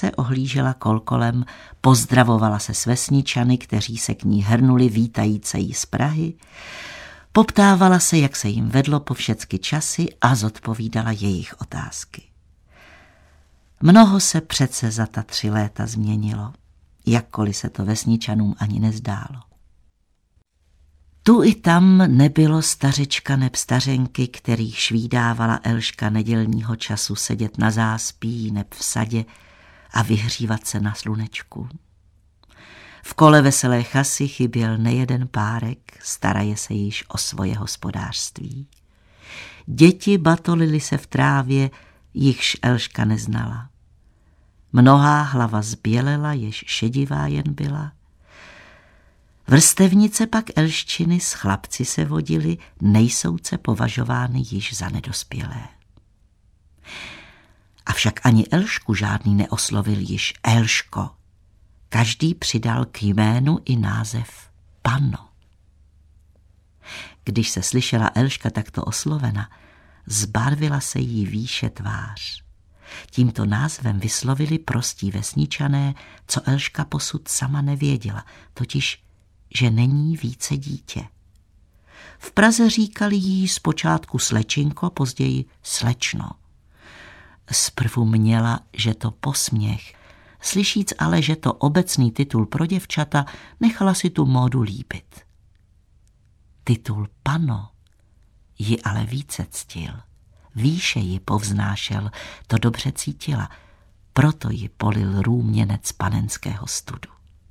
se ohlížela kolkolem, pozdravovala se s vesničany, kteří se k ní hrnuli vítajíce jí z Prahy, poptávala se, jak se jim vedlo po všecky časy a zodpovídala jejich otázky. Mnoho se přece za ta 3 léta změnilo, jakkoliv se to vesničanům ani nezdálo. Tu i tam nebylo stařečka neb stařenky, kterých švídávala Elška nedělního času sedět na záspí neb v sadě a vyhřívat se na slunečku. V kole veselé chasy chyběl nejeden párek, staraje se již o svoje hospodářství. Děti batolily se v trávě, jichž Elška neznala. Mnohá hlava zbělela, jež šedivá jen byla. Vrstevnice pak elščiny s chlapci se vodily, nejsouce považovány již za nedospělé. Avšak ani Elšku žádný neoslovil již Elško. Každý přidal k jménu i název Panno. Když se slyšela Elška takto oslovena, zbarvila se jí výše tvář. Tímto názvem vyslovili prostí vesničané, co Elška posud sama nevěděla, totiž, že není více dítě. V Praze říkali jí zpočátku slečinko, později slečno. Zprvu měla, že to posměch, slyšíc ale, že to obecný titul pro děvčata, nechala si tu módu líbit. Titul Panno ji ale více ctil, výše ji povznášel, to dobře cítila, proto ji polil růměnec panenského studu.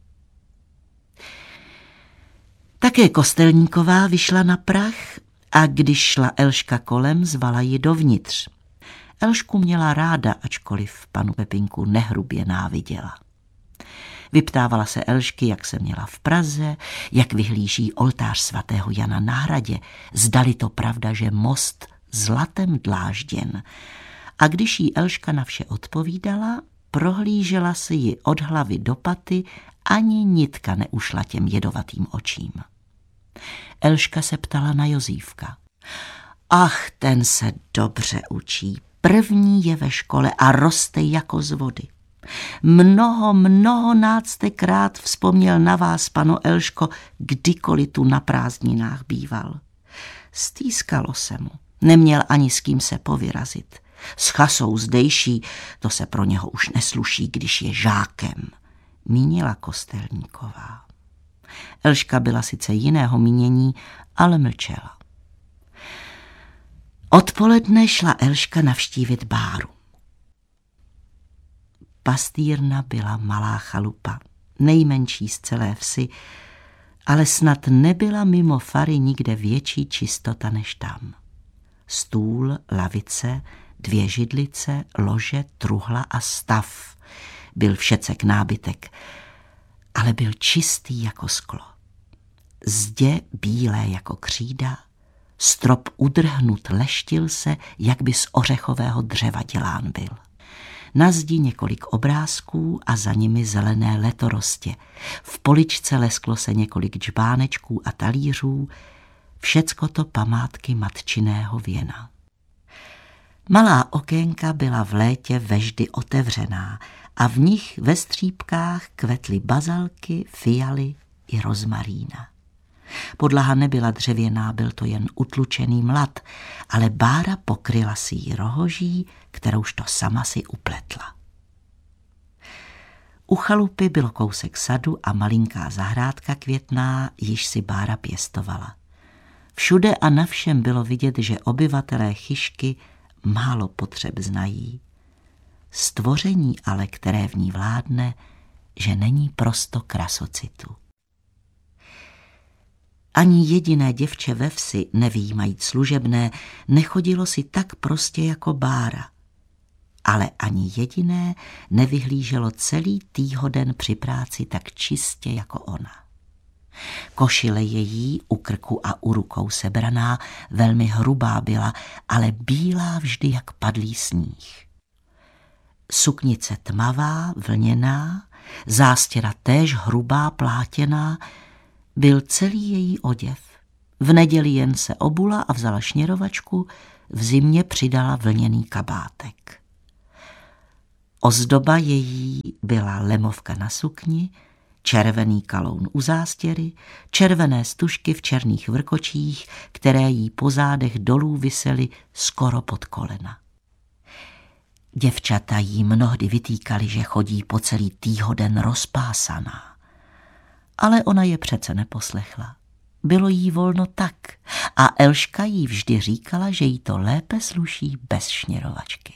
Také Kostelníková vyšla na prach a když šla Elška kolem, zvala ji dovnitř. Elšku měla ráda, ačkoliv panu Pepinku nehrubě náviděla. Vyptávala se Elšky, jak se měla v Praze, jak vyhlíží oltář svatého Jana na hradě, zdali to pravda, že most zlatem dlážděn. A když jí Elška na vše odpovídala, prohlížela si ji od hlavy do paty, ani nitka neušla těm jedovatým očím. Elška se ptala na Jozífka. Ach, ten se dobře učí, první je ve škole a roste jako z vody. Mnoho náctekrát vzpomněl na vás, pano Elško, kdykoliv tu na prázdninách býval. Stýskalo se mu, neměl ani s kým se povyrazit. S chasou zdejší, to se pro něho už nesluší, když je žákem, mínila Kostelníková. Elška byla sice jiného mínění, ale mlčela. Odpoledne šla Elška navštívit Báru. Pastýrna byla malá chalupa, nejmenší z celé vsi, ale snad nebyla mimo fary nikde větší čistota než tam. Stůl, lavice, 2 židlice, lože, truhla a stav. Byl všecek nábytek, ale byl čistý jako sklo. Zdě bílé jako křída, strop udrhnut leštil se, jak by z ořechového dřeva dělán byl. Na zdi několik obrázků a za nimi zelené letorostě. V poličce lesklo se několik džbánečků a talířů, všecko to památky matčiného věna. Malá okénka byla v létě veždy otevřená a v nich ve střípkách kvetly bazalky, fialy i rozmarína. Podlaha nebyla dřevěná, byl to jen utlučený mlad, ale Bára pokryla si ji rohoží, kterouž to sama si upletla. U chalupy byl kousek sadu a malinká zahrádka květná, již si Bára pěstovala. Všude a na všem bylo vidět, že obyvatelé Chyšky málo potřeb znají. Stvoření ale, které v ní vládne, že není prosto krasocitu. Ani jediné děvče ve vsi, nevyjímajíc služebné, nechodilo si tak prostě jako Bára. Ale ani jediné nevyhlíželo celý týhoden při práci tak čistě jako ona. Košile její u krku a u rukou sebraná, velmi hrubá byla, ale bílá vždy jak padlý sníh. Suknice tmavá, vlněná, zástěra též hrubá, plátěná, byl celý její oděv. V neděli jen se obula a vzala šněrovačku, v zimě přidala vlněný kabátek. Ozdoba její byla lemovka na sukni, červený kaloun u zástěry, červené stužky v černých vrkočích, které jí po zádech dolů visely skoro pod kolena. Děvčata jí mnohdy vytýkali, že chodí po celý týhoden rozpásaná. Ale ona je přece neposlechla. Bylo jí volno tak a Elška jí vždy říkala, že jí to lépe sluší bez šněrovačky.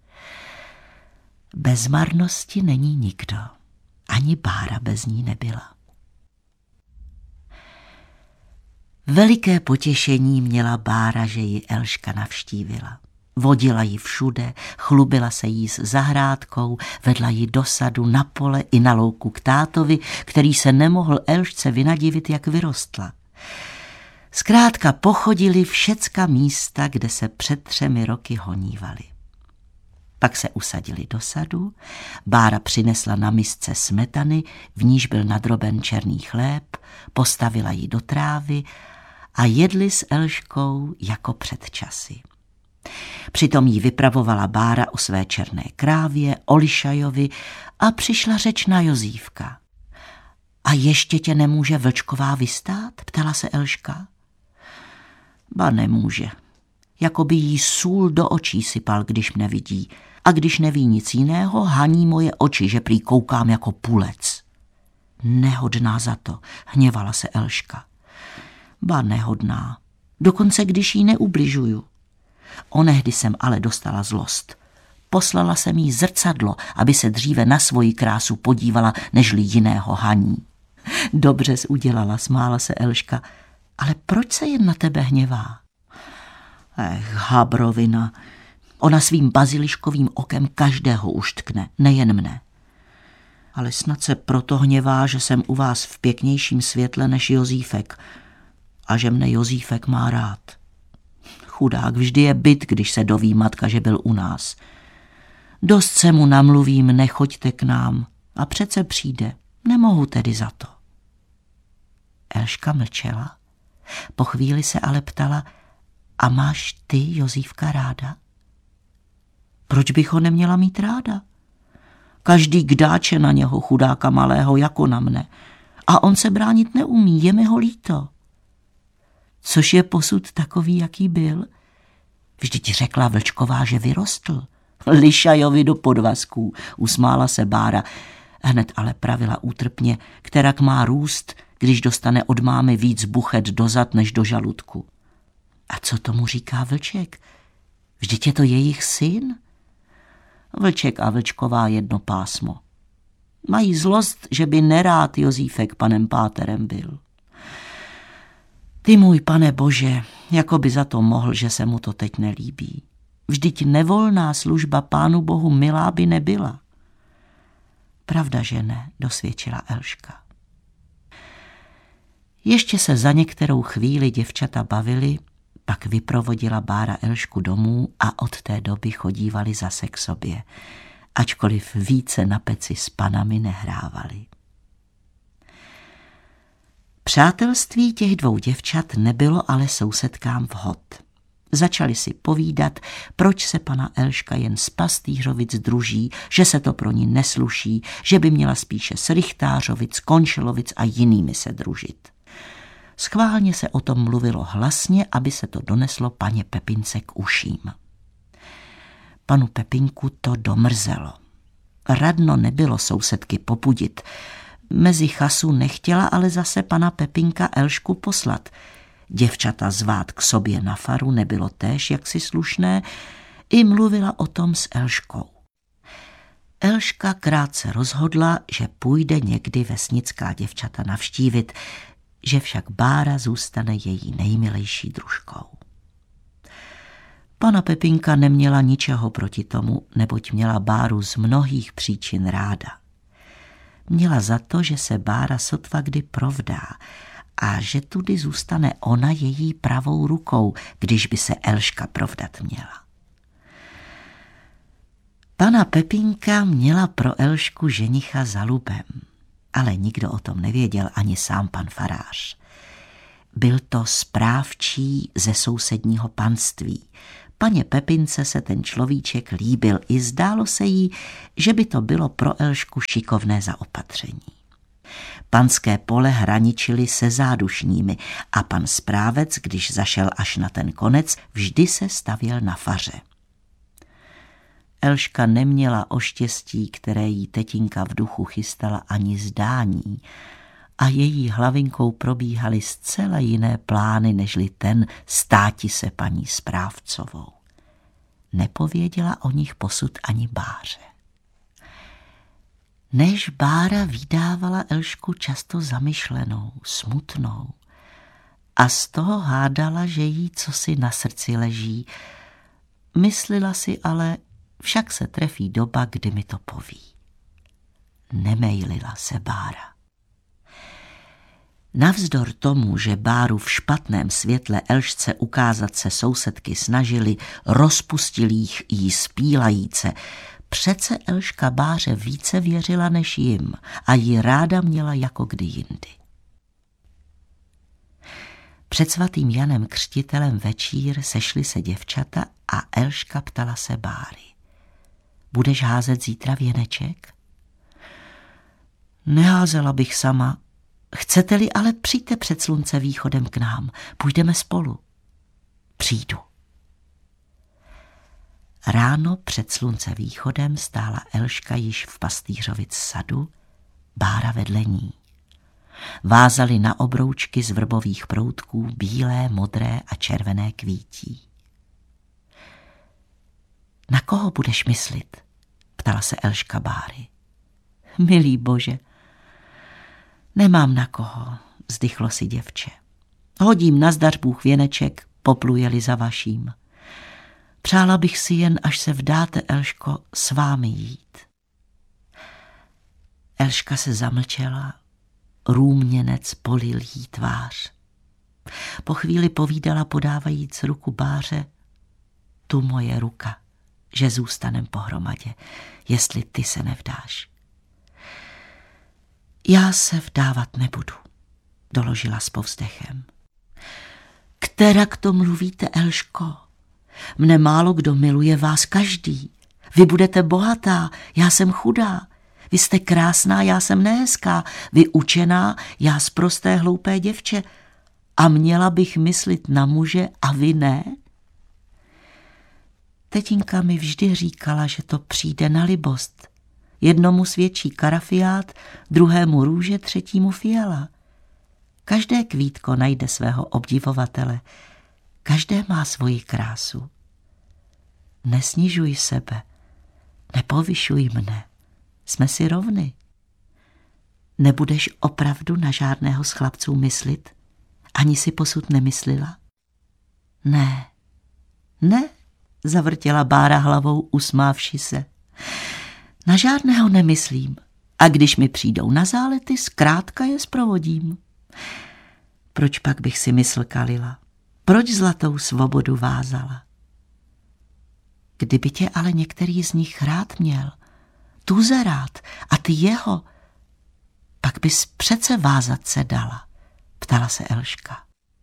Bez marnosti není nikdo. Ani Bára bez ní nebyla. Veliké potěšení měla Bára, že ji Elška navštívila. Vodila ji všude, chlubila se jí s zahrádkou, vedla ji do sadu, na pole i na louku k tátovi, který se nemohl Elšce vynadivit, jak vyrostla. Zkrátka pochodili všecka místa, kde se před 3 roky honívali. Pak se usadili do sadu, Bára přinesla na misce smetany, v níž byl nadroben černý chléb, postavila ji do trávy a jedli s Elškou jako před časy. Přitom jí vypravovala Bára o své černé krávě, o Lišajovi a přišla řeč na Jozífka. A ještě tě nemůže Vlčková vystát? Ptala se Elška. Ba nemůže. Jako by jí sůl do očí sypal, když mne vidí. A když neví nic jiného, haní moje oči, že prý koukám jako pulec. Nehodná za to, hněvala se Elška. Ba nehodná. Dokonce když jí neubližuju. Onehdy jsem ale dostala zlost. Poslala jsem jí zrcadlo, aby se dříve na svoji krásu podívala, nežli jiného haní. Dobře udělala, smála se Elška. Ale proč se jen na tebe hněvá? Habrovina. Ona svým baziliškovým okem každého uštkne, nejen mne. Ale snad se proto hněvá, že jsem u vás v pěknějším světle než Jozífek a že mne Jozífek má rád. Chudák, vždy je byt, když se doví matka, že byl u nás. Dost se mu namluvím, nechoďte k nám a přece přijde, nemohu tedy za to. Elška mlčela, po chvíli se ale ptala, a máš ty Jozífka ráda? Proč bych ho neměla mít ráda? Každý kdáče na něho, chudáka malého, jako na mne. A on se bránit neumí, je mi ho líto. Což je posud takový, jaký byl? Vždyť řekla Vlčková, že vyrostl. Lišajovi do podvazků, usmála se Bára. Hned ale pravila útrpně, kterak má růst, když dostane od mámy víc buchet do zad než do žaludku. A co tomu říká Vlček? Vždyť je to jejich syn? Vlček a Vlčková jedno pásmo. Mají zlost, že by nerád Jozífek panem páterem byl. Ty můj pane Bože, jako by za to mohl, že se mu to teď nelíbí. Vždyť nevolná služba Pánu Bohu milá by nebyla. Pravda, že ne, dosvědčila Elška. Ještě se za některou chvíli děvčata bavili, pak vyprovodila Bára Elšku domů a od té doby chodívali zase k sobě, ačkoliv více na peci s panami nehrávali. Přátelství těch 2 děvčat nebylo ale sousedkám vhod. Začali si povídat, proč se pana Elška jen z Pastýřovic druží, že se to pro ní nesluší, že by měla spíše z Rychtářovic, Končelovic a jinými se družit. Schválně se o tom mluvilo hlasně, aby se to doneslo paně Pepince k uším. Panu Pepinku to domrzelo. Radno nebylo sousedky popudit. Mezi chasu nechtěla ale zase pana Pepinka Elšku poslat. Děvčata zvát k sobě na faru nebylo též jaksi slušné, i mluvila o tom s Elškou. Elška krátce rozhodla, že půjde někdy vesnická děvčata navštívit, že však Bára zůstane její nejmilejší družkou. Pana Pepinka neměla ničeho proti tomu, neboť měla Báru z mnohých příčin ráda. Měla za to, že se Bára sotva kdy provdá a že tudy zůstane ona její pravou rukou, když by se Elška provdat měla. Pana Pepinka měla pro Elšku ženicha za lubem, ale nikdo o tom nevěděl, ani sám pan farář. Byl to správčí ze sousedního panství, Paně Pepince se ten človíček líbil i zdálo se jí, že by to bylo pro Elšku šikovné zaopatření. Panské pole hraničily se zádušními a pan správec, když zašel až na ten konec, vždy se stavěl na faře. Elška neměla o štěstí, které jí tetinka v duchu chystala, ani zdání a její hlavinkou probíhaly zcela jiné plány, nežli ten státi se paní správcovou. Nepověděla o nich posud ani Báře. Než Bára vydávala Elšku často zamyšlenou, smutnou a z toho hádala, že jí cosi na srdci leží. Myslela si ale, však se trefí doba, kdy mi to poví. Nemejlila se Bára. Navzdor tomu, že Báru v špatném světle Elšce ukázat se sousedky snažili, rozpustili jí spílajíce, přece Elška Báře více věřila než jim a ji ráda měla jako kdy jindy. Před svatým Janem Křtitelem večír sešly se děvčata a Elška ptala se Báry. Budeš házet zítra věneček? Neházela bych sama. Chcete-li, ale přijďte před slunce východem k nám. Půjdeme spolu. Přijdu. Ráno před slunce východem stála Elška již v pastýřovic sadu, Bára vedle ní. Vázali na obroučky z vrbových proutků bílé, modré a červené kvítí. Na koho budeš myslit? Ptala se Elška Báry. Milý Bože, nemám na koho, vzdychlo si děvče. Hodím nazdař Bůh věneček, popluje-li za vaším. Přála bych si jen, až se vdáte, Elško, s vámi jít. Elška se zamlčela, růměnec polil jí tvář. Po chvíli povídala, podávajíc ruku Báře, tu moje ruka, že zůstanem pohromadě, jestli ty se nevdáš. Já se vdávat nebudu, doložila s povzdechem. Kterak to mluvíte, Elško? Mne málo kdo miluje, vás každý. Vy budete bohatá, já jsem chudá. Vy jste krásná, já jsem nehezká. Vy učená, já sprosté hloupé děvče. A měla bych myslit na muže a vy ne? Tetinka mi vždy říkala, že to přijde na libost. Jednomu svědčí karafiát, druhému růže, třetímu fiala. Každé kvítko najde svého obdivovatele. Každé má svoji krásu. Nesnižuj sebe, nepovyšuj mne, jsme si rovny. Nebudeš opravdu na žádného z chlapců myslit? Ani si posud nemyslela? Ne, zavrtěla Bára hlavou, usmávši se. Na žádného nemyslím. A když mi přijdou na zálety, zkrátka je zprovodím. Proč pak bych si mysl kalila? Proč zlatou svobodu vázala? Kdyby tě ale některý z nich rád měl, tuze rád a ty jeho, pak bys přece vázat se dala, ptala se Elška.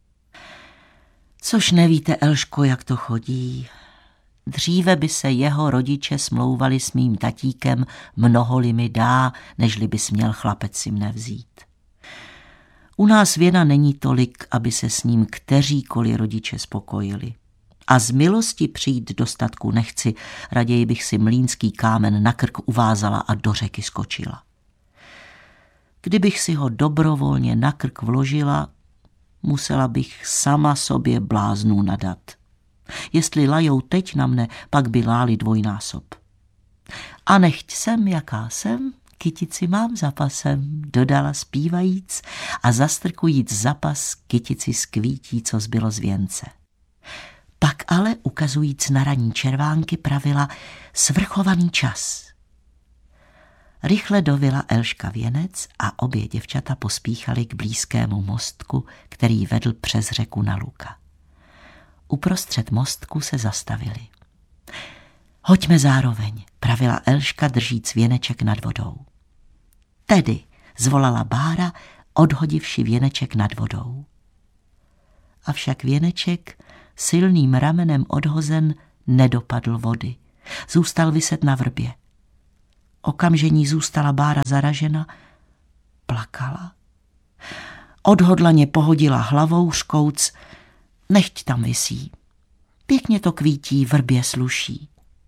Což nevíte, Elško, jak to chodí. Dříve by se jeho rodiče smlouvali s mým tatíkem, mnoho-li mi dá, nežli bys měl chlapec si mne vzít. U nás věna není tolik, aby se s ním kteříkoliv rodiče spokojili. A z milosti přijít do statku nechci, raději bych si mlýnský kámen na krk uvázala a do řeky skočila. Kdybych si ho dobrovolně na krk vložila, musela bych sama sobě bláznů nadat. Jestli lajou teď na mne, pak by láli dvojnásob. A nechť jsem, jaká jsem, kytici mám za pasem, dodala zpívajíc a zastrkujíc za pas kytici z kvítí, co zbylo z věnce. Pak ale, ukazujíc na ranní červánky, pravila svrchovaný čas. Rychle dovila Elška věnec a obě děvčata pospíchaly k blízkému mostku, který vedl přes řeku na Luka. Uprostřed mostku se zastavili. Hoďme zároveň, pravila Elška, držíc věneček nad vodou. Tedy, zvolala Bára, odhodivši věneček nad vodou. Avšak věneček silným ramenem odhozen, nedopadl vody. Zůstal viset na vrbě. Okamžení zůstala Bára zaražena, plakala. Odhodlaně pohodila hlavou, řkouc, nechť tam visí. Pěkně to kvítí, vrbě sluší.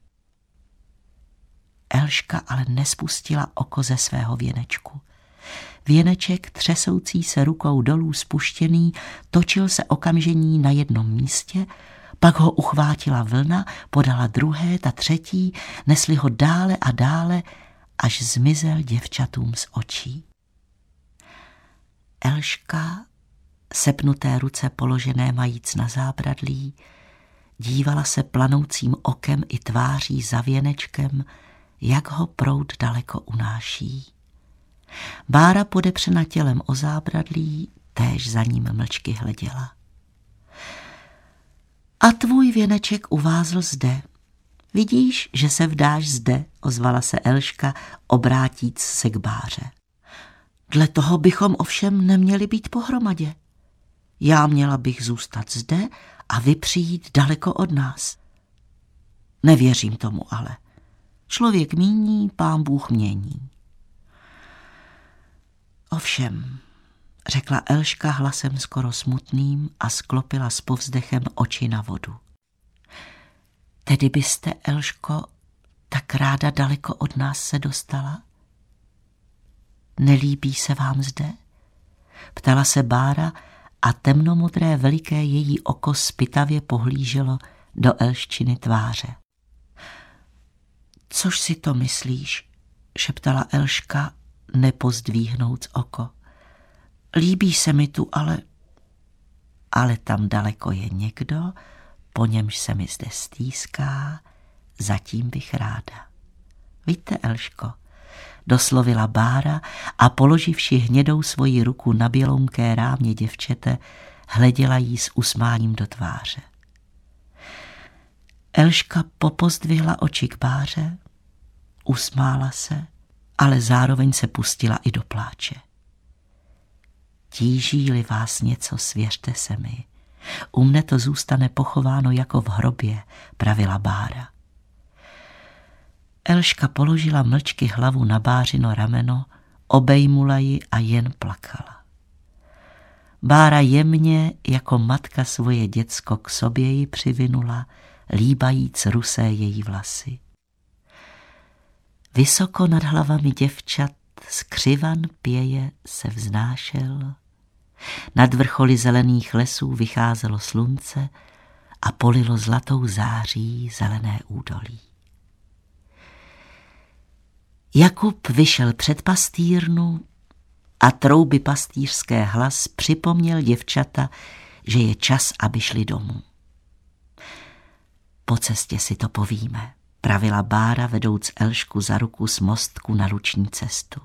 Elška ale nespustila oko ze svého věnečku. Věneček, třesoucí se rukou dolů spuštěný, točil se okamžení na jednom místě, pak ho uchvátila vlna, podala druhé, ta třetí, nesli ho dále a dále, až zmizel děvčatům z očí. Elška, sepnuté ruce položené majíc na zábradlí, dívala se planoucím okem i tváří za věnečkem, jak ho proud daleko unáší. Bára podepřena tělem o zábradlí, též za ním mlčky hleděla. A tvůj věneček uvázl zde. Vidíš, že se vdáš zde, ozvala se Elška, obrátíc se k Báře. Dle toho bychom ovšem neměli být pohromadě. Já měla bych zůstat zde a vy přijít daleko od nás. Nevěřím tomu ale. Člověk míní, Pán Bůh mění. Ovšem, řekla Elška hlasem skoro smutným a sklopila s povzdechem oči na vodu. Tedy byste, Elško, tak ráda daleko od nás se dostala? Nelíbí se vám zde? Ptala se Bára a temnomodré veliké její oko zpytavě pohlíželo do Elščiny tváře. Což si to myslíš? Šeptala Elška, nepozdvíhnouc oko. Líbí se mi tu, ale tam daleko je někdo, po němž se mi zde stýská, zatím bych ráda. Víte, Elško, doslovila Bára a položivši hnědou svoji ruku na bělounké rámě děvčete, hleděla jí s usmáním do tváře. Elška popozdvihla oči k Báře, usmála se, ale zároveň se pustila i do pláče. Tíží-li vás něco, svěřte se mi. U mne to zůstane pochováno jako v hrobě, pravila Bára. Elška položila mlčky hlavu na Bářino rameno, obejmula ji a jen plakala. Bára jemně jako matka svoje děcko k sobě ji přivinula, líbajíc rusé její vlasy. Vysoko nad hlavami děvčat skřivan pěje se vznášel, nad vrcholy zelených lesů vycházelo slunce a polilo zlatou září zelené údolí. Jakub vyšel před pastýrnu a trouby pastýřské hlas připomněl děvčata, že je čas, aby šli domů. Po cestě si to povíme, pravila Bára, vedouc Elšku za ruku z mostku na luční cestu.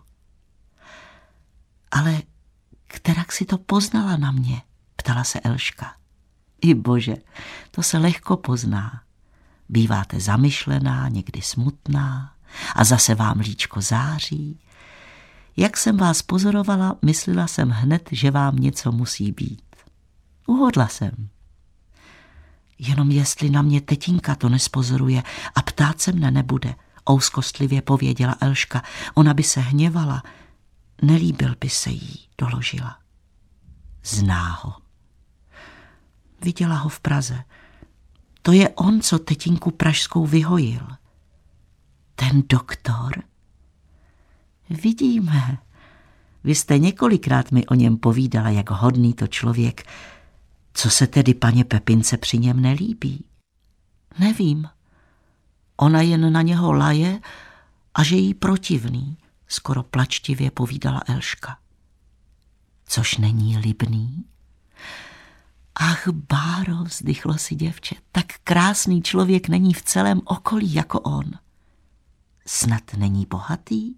Ale kterak si to poznala na mě, ptala se Elška. I bože, to se lehko pozná. Býváte zamyšlená, někdy smutná a zase vám líčko září. Jak jsem vás pozorovala, myslela jsem hned, že vám něco musí být. Uhodla jsem. Jenom jestli na mě tetinka to nespozoruje a ptát se mne nebude, ouskostlivě pověděla Elška. Ona by se hněvala, nelíbil by se jí, doložila. Zná ho. Viděla ho v Praze. To je on, co tetinku pražskou vyhojil. Ten doktor? Vidíme. Vy jste několikrát mi o něm povídala, jak hodný to člověk. Co se tedy paně Pepince při něm nelíbí? Nevím. Ona jen na něho laje a že jí protivný, skoro plačtivě povídala Elška. Což není libný? Ach, Báro, vzdychlo si děvče, tak krásný člověk není v celém okolí jako on. Snad není bohatý?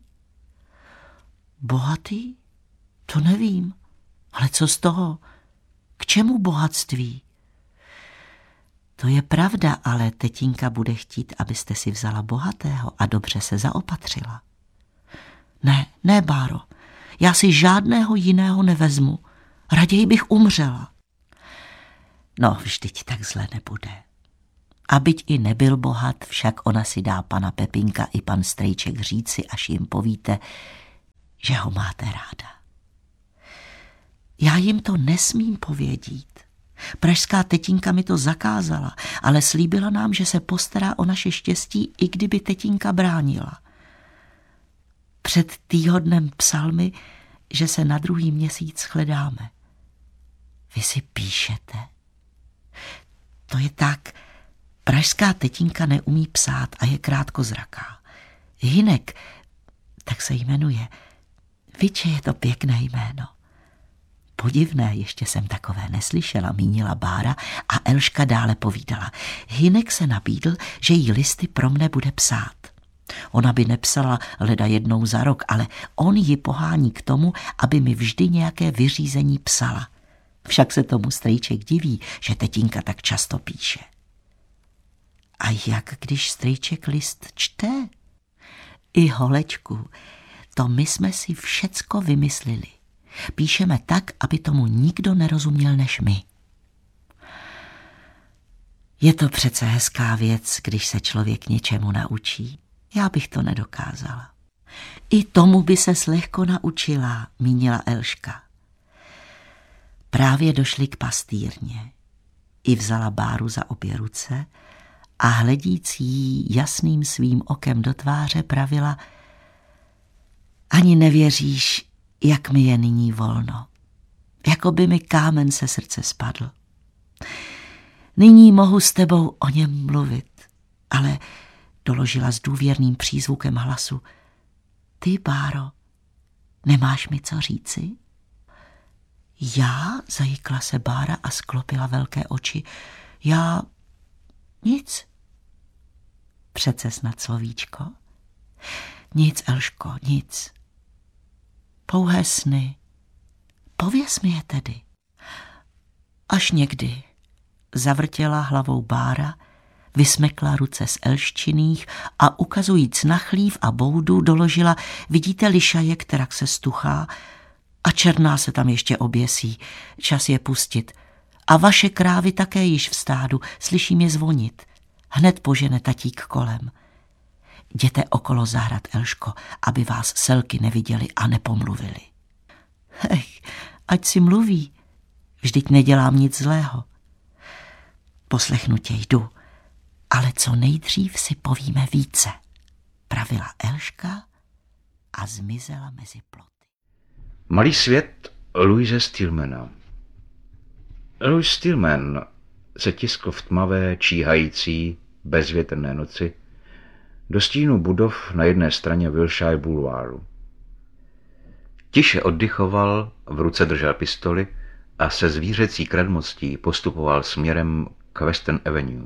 Bohatý? To nevím. Ale co z toho? K čemu bohatství? To je pravda, ale tetinka bude chtít, abyste si vzala bohatého a dobře se zaopatřila. Ne, Báro, já si žádného jiného nevezmu. Raději bych umřela. No, vždyť tak zle nebude. A byť i nebyl bohat, však ona si dá pana Pepinka i pan Strejček říci, až jim povíte, že ho máte ráda. Já jim to nesmím povědít. Pražská tetinka mi to zakázala, ale slíbila nám, že se postará o naše štěstí, i kdyby tetinka bránila. Před týhodnem psal mi, že se na druhý měsíc shledáme. Vy si píšete? To je tak, pražská tetinka neumí psát a je krátkozraká. Hynek, tak se jmenuje. Viče, je to pěkné jméno. Podivné, ještě jsem takové neslyšela, mínila Bára a Elška dále povídala. Hynek se nabídl, že jí listy pro mne bude psát. Ona by nepsala leda jednou za rok, ale on ji pohání k tomu, aby mi vždy nějaké vyřízení psala. Však se tomu Strejček diví, že tetinka tak často píše. A jak když Strejček list čte? I holečku, to my jsme si všecko vymyslili. Píšeme tak, aby tomu nikdo nerozuměl než my. Je to přece hezká věc, když se člověk něčemu naučí. Já bych to nedokázala. I tomu by se lehko naučila, mínila Elška. Právě došli k pastýrně. I vzala Báru za obě ruce a hledící jí jasným svým okem do tváře pravila: ani nevěříš, jak mi je nyní volno. Jako by mi kámen se srdce spadl. Nyní mohu s tebou o něm mluvit, ale, doložila s důvěrným přízvukem hlasu, ty, Báro, nemáš mi co říci? Já? Zajikla se Bára a sklopila velké oči. Já? Nic. Přece snad slovíčko? Nic, Elško, nic. Pouhé sny. Pověz mi je tedy. Až někdy. Zavrtěla hlavou Bára, vysmekla ruce z elščiných a ukazujíc na chlív a boudu doložila: vidíte lišaje, kterak se stuchá a černá se tam ještě oběsí. Čas je pustit. A vaše krávy také již v stádu, slyším je zvonit. Hned požene tatík kolem. Jděte okolo zahrad, Elško, aby vás selky neviděli a nepomluvili. Ať si mluví, vždyť nedělám nic zlého. Poslechnu tě, jdu, ale co nejdřív si povíme více, pravila Elška a zmizela mezi ploty. Malý svět Louise Stillmana. Louis Stillman se tiskl v tmavé, číhající, bezvětrné noci do stínu budov na jedné straně Wilshire Boulevardu. Tiše oddychoval, v ruce držel pistoli a se zvířecí kradmostí postupoval směrem k Western Avenue.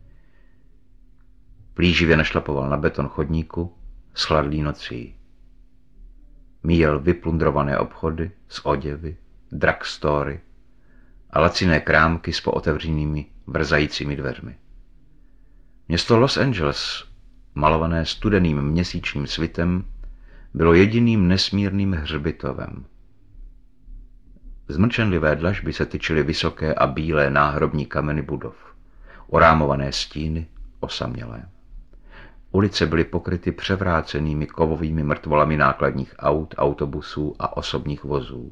Plíživě našlapoval na beton chodníku s chladlý nocí. Míjel vyplundrované obchody s oděvy, drugstory a laciné krámky s pootevřenými vrzajícími dveřmi. Město Los Angeles, malované studeným měsíčním svitem, bylo jediným nesmírným hřbitovem. Z mlčenlivé dlažby se tyčily vysoké a bílé náhrobní kameny budov, orámované stíny, osamělé. Ulice byly pokryty převrácenými kovovými mrtvolami nákladních aut, autobusů a osobních vozů.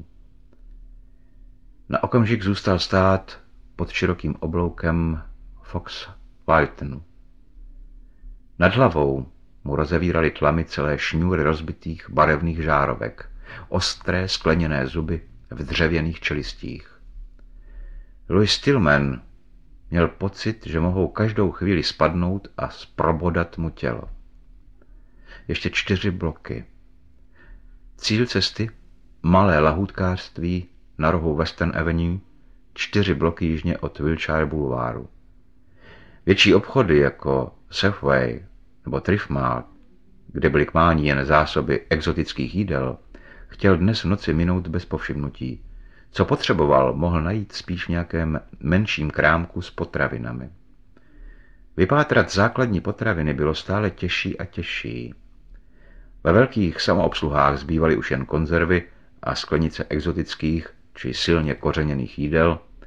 Na okamžik zůstal stát pod širokým obloukem Fox Waltonu. Nad hlavou mu rozevíraly tlamy celé šňůry rozbitých barevných žárovek, ostré skleněné zuby v dřevěných čelistích. Louis Stillman měl pocit, že mohou každou chvíli spadnout a zprobodat mu tělo. Ještě 4 bloky. Cíl cesty, malé lahůdkářství na rohu Western Avenue, 4 bloky jižně od Wilshire Boulevardu. Větší obchody jako Safeway nebo Thrift Mart, kde byly k mání jen zásoby exotických jídel, chtěl dnes v noci minout bez povšimnutí. Co potřeboval, mohl najít spíš v nějakém menším krámku s potravinami. Vypátrat základní potraviny bylo stále těžší a těžší. Ve velkých samoobsluhách zbývaly už jen konzervy a sklenice exotických či silně kořeněných jídel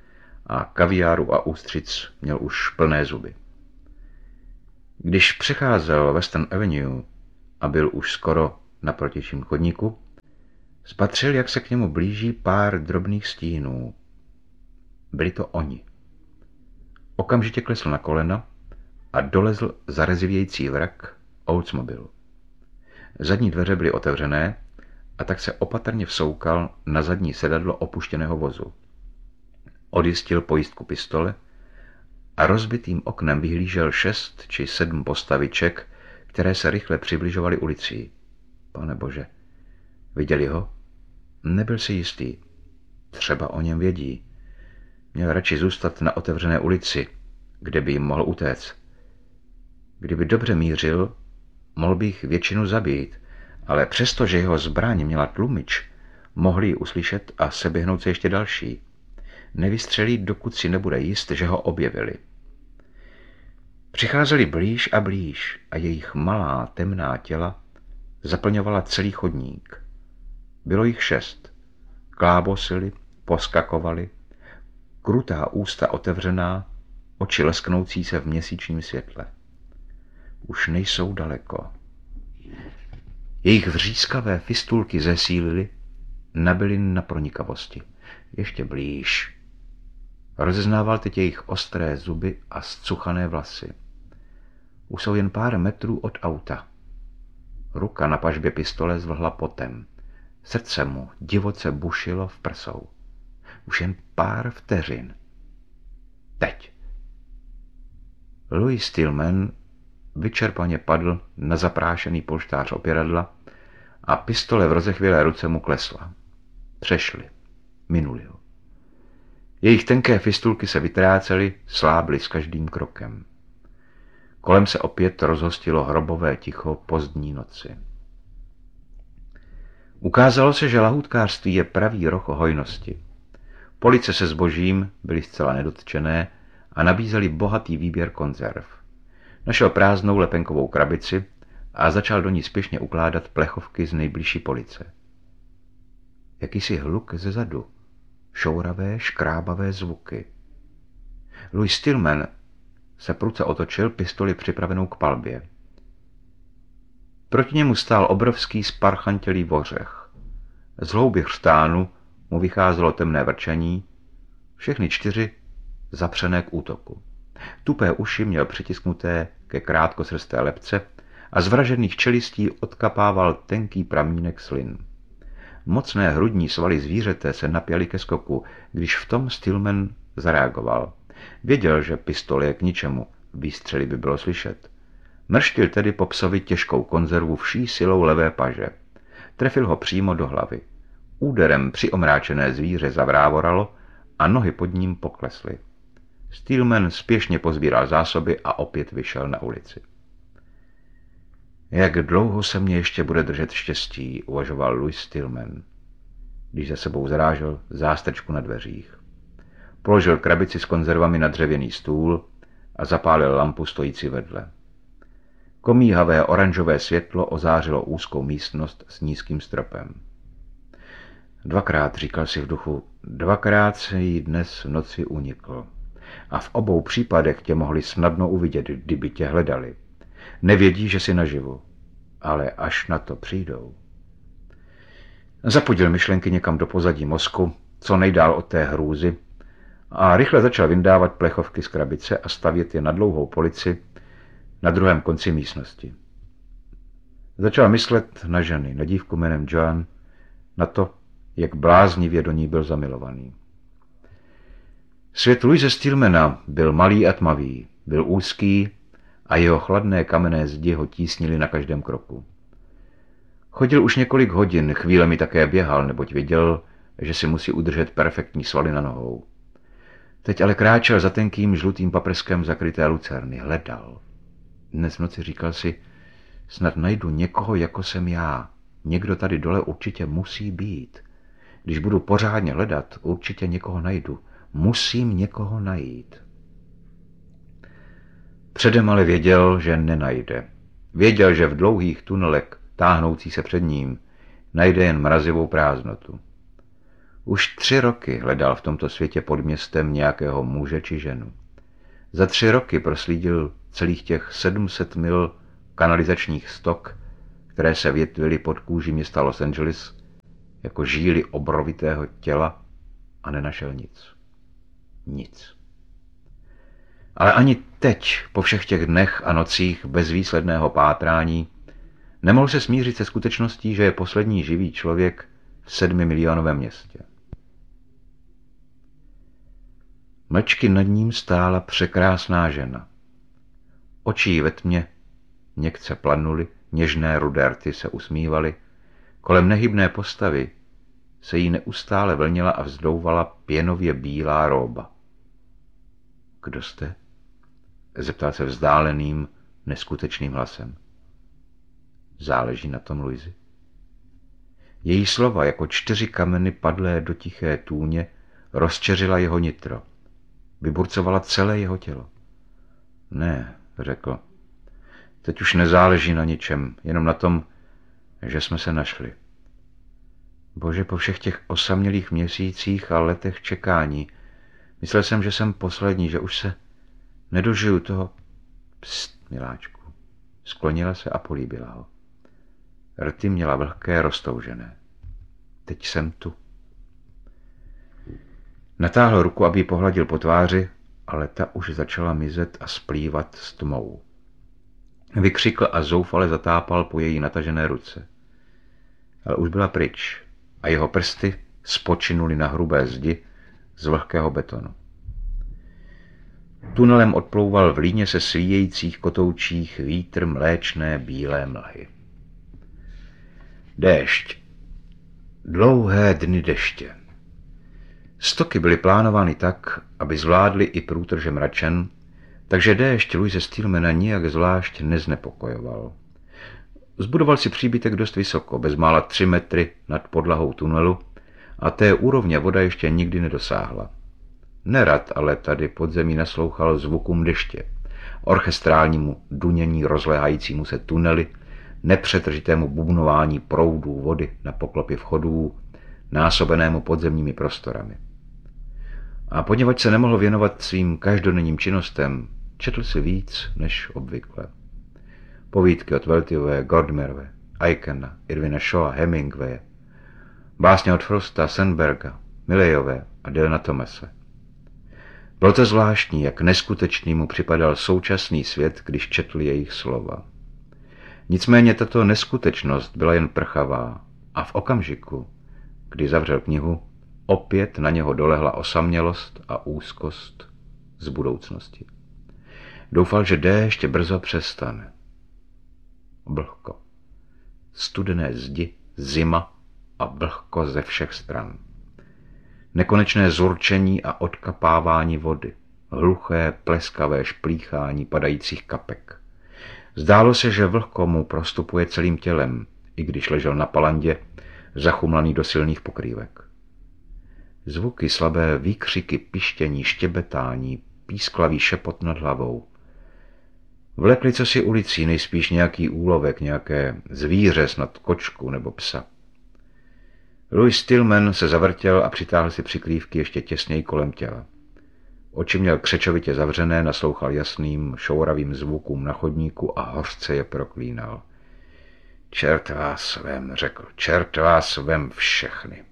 a kaviáru a ústřic měl už plné zuby. Když přecházel Western Avenue a byl už skoro na protějším chodníku, spatřil, jak se k němu blíží pár drobných stínů. Byli to oni. Okamžitě klesl na kolena a dolezl zarezivějící vrak Oldsmobilu. Zadní dveře byly otevřené a tak se opatrně vsoukal na zadní sedadlo opuštěného vozu. Odjistil pojistku pistole a rozbitým oknem vyhlížel 6 či 7 postaviček, které se rychle přibližovaly ulicí. Pane bože, viděli ho? Nebyl si jistý. Třeba o něm vědí. Měl radši zůstat na otevřené ulici, kde by jim mohl utéct. Kdyby dobře mířil, mohl by jich většinu zabít, ale přestože jeho zbraň měla tlumič, mohli ji uslyšet a seběhnout se ještě další. Nevystřelí, dokud si nebude jist, že ho objevili. Přicházeli blíž a blíž a jejich malá temná těla zaplňovala celý chodník. Bylo jich 6. Klábosili, poskakovali, krutá ústa otevřená, oči lesknoucí se v měsíčním světle. Už nejsou daleko. Jejich vřískavé fistulky zesílily, nabyly na pronikavosti. Ještě blíž. Rozeznával teď jejich ostré zuby a zcuchané vlasy. Už jsou jen pár metrů od auta. Ruka na pažbě pistole zvlhla potem. Srdce mu divoce bušilo v prsou. Už jen pár vteřin. Teď. Louis Stillman vyčerpaně padl na zaprášený polštář opěradla a pistole v rozechvělé ruce mu klesla. Přešli. Minuli ho. Jejich tenké fistulky se vytrácely, slábly s každým krokem. Kolem se opět rozhostilo hrobové ticho pozdní noci. Ukázalo se, že lahůdkářství je pravý roh hojnosti. Police se zbožím byly zcela nedotčené a nabízely bohatý výběr konzerv. Našel prázdnou lepenkovou krabici a začal do ní spěšně ukládat plechovky z nejbližší police. Jakýsi hluk ze zadu, šouravé, škrábavé zvuky. Louis Stillman se prudce otočil, pistoli připravenou k palbě. Proti němu stál obrovský sparchantělý vořech. Z hlouby chřtánu mu vycházelo temné vrčení, všechny 4 zapřené k útoku. Tupé uši měl přitisknuté ke krátkosrsté lebce a z vražených čelistí odkapával tenký pramínek slin. Mocné hrudní svaly zvířete se napěly ke skoku, když v tom Stillman zareagoval. Věděl, že pistole je k ničemu, výstřely by bylo slyšet. Mrštil tedy po psovi těžkou konzervu vší silou levé paže. Trefil ho přímo do hlavy. Úderem přiomráčené zvíře zavrávoralo a nohy pod ním poklesly. Stillman spěšně pozbíral zásoby a opět vyšel na ulici. Jak dlouho se mě ještě bude držet štěstí, uvažoval Louis Stillman, když za sebou zarážel zástrčku na dveřích. Položil krabici s konzervami na dřevěný stůl a zapálil lampu stojící vedle. Komíhavé oranžové světlo ozářilo úzkou místnost s nízkým stropem. Dvakrát, říkal si v duchu, dvakrát se jí dnes v noci unikl. A v obou případech tě mohli snadno uvidět, kdyby tě hledali. Nevědí, že jsi naživu, ale až na to přijdou. Zapudil myšlenky někam do pozadí mozku, co nejdál od té hrůzy, a rychle začal vyndávat plechovky z krabice a stavět je na dlouhou polici na druhém konci místnosti. Začal myslet na ženy, na dívku jménem Joan, na to, jak bláznivě do ní byl zamilovaný. Svět Louise Stillmana byl malý a tmavý, byl úzký a jeho chladné kamenné zdi ho tísnily na každém kroku. Chodil už několik hodin, chvílemi také běhal, neboť věděl, že si musí udržet perfektní svaly na nohou. Teď ale kráčel za tenkým žlutým paprskem zakryté lucerny, hledal. Dnes v noci říkal si, snad najdu někoho, jako jsem já. Někdo tady dole určitě musí být. Když budu pořádně hledat, určitě někoho najdu. Musím někoho najít. Předem ale věděl, že nenajde. Věděl, že v dlouhých tunelech táhnoucí se před ním najde jen mrazivou prázdnotu. Už 3 roky hledal v tomto světě pod městem nějakého muže či ženu. Za 3 roky proslídil celých těch 700 mil kanalizačních stok, které se větvily pod kůží města Los Angeles jako žíly obrovitého těla a nenašel nic. Nic. Ale ani teď, po všech těch dnech a nocích bezvýsledného pátrání, nemohl se smířit se skutečností, že je poslední živý člověk v 7milionovém městě. Mlčky nad ním stála překrásná žena. Oči jí ve tmě měkce planuly, něžné rudé rty se usmívaly, kolem nehybné postavy se jí neustále vlnila a vzdouvala pěnově bílá róba. Kdo jste? Zeptal se vzdáleným, neskutečným hlasem. Záleží na tom, Louisi? Její slova jako 4 kameny padlé do tiché tůně rozčeřila jeho nitro. Vyburcovala celé jeho tělo. Ne, řekl. Teď už nezáleží na ničem, jenom na tom, že jsme se našli. Bože, po všech těch osamělých měsících a letech čekání, myslel jsem, že jsem poslední, že už se nedožiju toho. Pst, miláčku. Sklonila se a políbila ho. Rty měla vlhké, roztoužené. Teď jsem tu. Natáhl ruku, aby ji pohladil po tváři, ale ta už začala mizet a splývat s tmou. Vykřikl a zoufale zatápal po její natažené ruce. Ale už byla pryč a jeho prsty spočinuly na hrubé zdi z vlhkého betonu. Tunelem odplouval v líně se svíjejících kotoučích vítr mléčné bílé mlhy. Déšť. Dlouhé dny deště. Stoky byly plánovány tak, aby zvládly i průtrže mračen, takže déšť Louise Stillmana nijak zvlášť neznepokojoval. Zbudoval si příbytek dost vysoko, bezmála 3 metry nad podlahou tunelu a té úrovně voda ještě nikdy nedosáhla. Nerad ale tady pod zemí naslouchal zvukům deště, orchestrálnímu dunění rozléhajícímu se tunely, nepřetržitému bubnování proudů vody na poklopě vchodů, násobenému podzemními prostorami. A poněvadž se nemohl věnovat svým každodenním činnostem, četl si víc než obvykle. Povídky od Weltyové, Gordmerové, Aikena, Irvina Shawa, Hemingwaye, básně od Frosta, Sandberga, Milleyové a Dylana Thomase. Bylo to zvláštní, jak neskutečný mu připadal současný svět, když četl jejich slova. Nicméně tato neskutečnost byla jen prchavá a v okamžiku, kdy zavřel knihu, opět na něho dolehla osamělost a úzkost z budoucnosti. Doufal, že déšť brzo přestane. Vlhko. Studené zdi, zima a vlhko ze všech stran. Nekonečné zurčení a odkapávání vody, hluché, pleskavé šplíchání padajících kapek. Zdálo se, že vlhko mu prostupuje celým tělem, i když ležel na palandě, zachumlaný do silných pokrývek. Zvuky, slabé výkřiky, pištění, štěbetání, písklavý šepot nad hlavou. Vlekli cosi ulicí, nejspíš nějaký úlovek, nějaké zvíře, snad kočku nebo psa. Louis Stillman se zavrtěl a přitáhl si přikrývky ještě těsněji kolem těla. Oči měl křečovitě zavřené, naslouchal jasným, šouravým zvukům na chodníku a hořce je proklínal. Čert vás vem, řekl, čert vás vem všechny.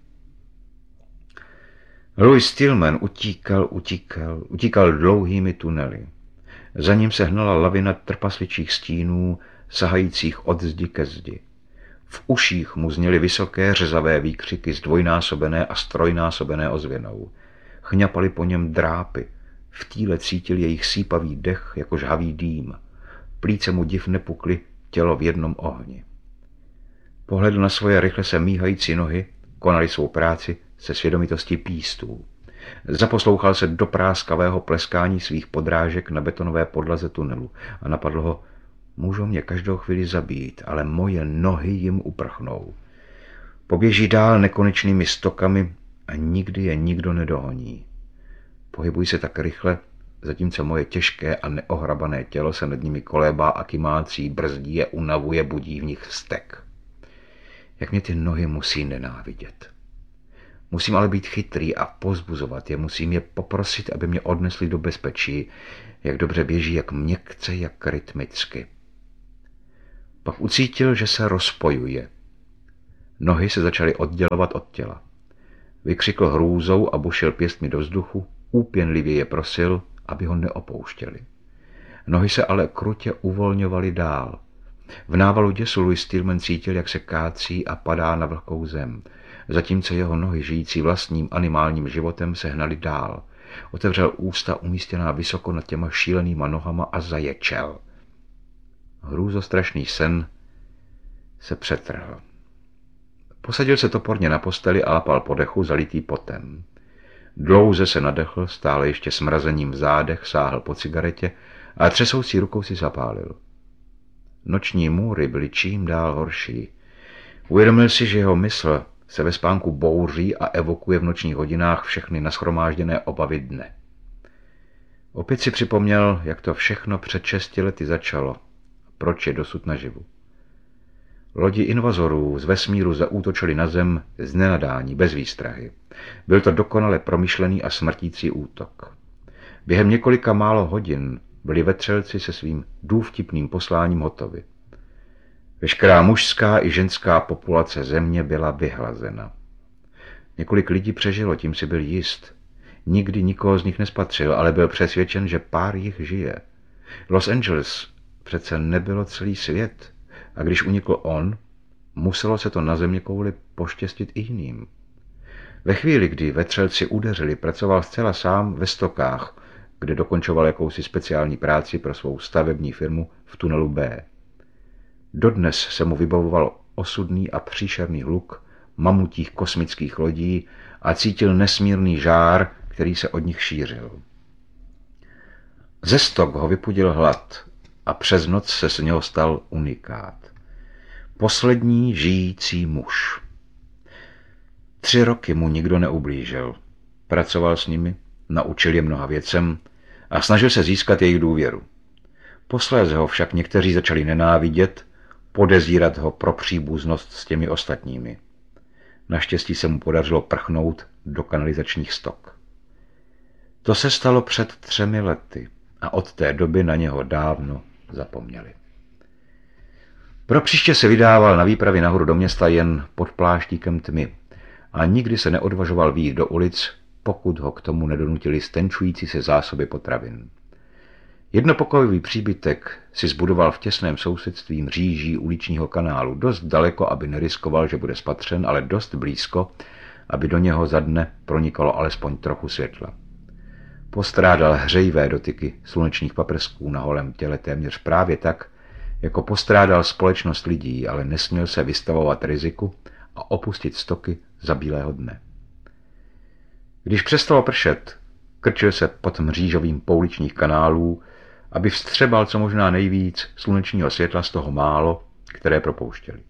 Louis Stillman utíkal dlouhými tunely. Za ním se hnala lavina trpasličích stínů, sahajících od zdi ke zdi. V uších mu zněly vysoké řezavé výkřiky zdvojnásobené a strojnásobené ozvěnou. Chňapaly po něm drápy, v tíle cítil jejich sípavý dech jako žhavý dým. Plíce mu div nepukly, tělo v jednom ohni. Pohledl na svoje rychle se míhající nohy, konali svou práci se svědomitostí pístů. Zaposlouchal se do práskavého pleskání svých podrážek na betonové podlaze tunelu a napadlo ho, můžou mě každou chvíli zabít, ale moje nohy jim uprchnou. Poběží dál nekonečnými stokami a nikdy je nikdo nedohoní. Pohybují se tak rychle, zatímco moje těžké a neohrabané tělo se nad nimi kolébá a kymácí, brzdí je, unavuje, budí v nich vztek. Jak mě ty nohy musí nenávidět. Musím ale být chytrý a povzbuzovat je, musím je poprosit, aby mě odnesli do bezpečí, jak dobře běží, jak měkce, jak rytmicky. Pak ucítil, že se rozpojuje. Nohy se začaly oddělovat od těla. Vykřikl hrůzou a bušil pěstmi do vzduchu, úpěnlivě je prosil, aby ho neopouštěli. Nohy se ale krutě uvolňovaly dál. V návalu děsu Louis Stillman cítil, jak se kácí a padá na vlhkou zem, zatímco jeho nohy, žijící vlastním animálním životem, se hnaly dál. Otevřel ústa umístěná vysoko nad těma šílenýma nohama a zaječel. Hrůzostrašný sen se přetrhl. Posadil se toporně na posteli a lapal po dechu, zalitý potem. Dlouze se nadechl, stále ještě smrazením v zádech, sáhl po cigaretě a třesoucí rukou si zapálil. Noční můry byly čím dál horší. Uvědomil si, že jeho mysl se ve spánku bouří a evokuje v nočních hodinách všechny nashromážděné obavy dne. Opět si připomněl, jak to všechno před 6 lety začalo a proč je dosud naživu. Lodi invazorů z vesmíru zaútočili na zem z nenadání, bez výstrahy. Byl to dokonale promyšlený a smrtící útok. Během několika málo hodin byli vetřelci se svým důvtipným posláním hotovi. Veškerá mužská i ženská populace země byla vyhlazena. Několik lidí přežilo, tím si byl jist. Nikdy nikoho z nich nespatřil, ale byl přesvědčen, že pár jich žije. Los Angeles přece nebylo celý svět. A když unikl on, muselo se to na zeměkouli poštěstit i jiným. Ve chvíli, kdy vetřelci udeřili, pracoval zcela sám ve Stokách, kde dokončoval jakousi speciální práci pro svou stavební firmu v tunelu B. Dodnes se mu vybavoval osudný a příšerný hluk mamutích kosmických lodí a cítil nesmírný žár, který se od nich šířil. Ze Stok ho vypudil hlad a přes noc se z něho stal unikát. Poslední žijící muž. 3 roky mu nikdo neublížil. Pracoval s nimi, naučil je mnoha věcem a snažil se získat jejich důvěru. Posléze ho však někteří začali nenávidět, podezírat ho pro příbuznost s těmi ostatními. Naštěstí se mu podařilo prchnout do kanalizačních stok. To se stalo před 3 lety a od té doby na něho dávno zapomněli. Pro příště se vydával na výpravy nahoru do města jen pod pláštíkem tmy a nikdy se neodvažoval vyjít do ulic, pokud ho k tomu nedonutili stenčující se zásoby potravin. Jednopokojový příbytek si zbudoval v těsném sousedství mříží uličního kanálu, dost daleko, aby neriskoval, že bude spatřen, ale dost blízko, aby do něho za dne pronikalo alespoň trochu světla. Postrádal hřejivé dotyky slunečních paprsků na holém těle téměř právě tak, jako postrádal společnost lidí, ale nesměl se vystavovat riziku a opustit Stoky za bílého dne. Když přestalo pršet, krčil se pod mřížovým pouličních kanálů, aby vstřebal co možná nejvíc slunečního světla z toho málo, které propouštěli.